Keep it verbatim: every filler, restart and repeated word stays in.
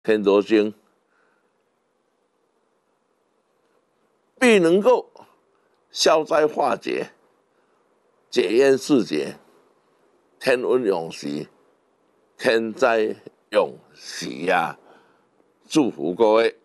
天竺星必能够消灾化解、解冤释结、天运永续、天灾永续呀！祝福各位。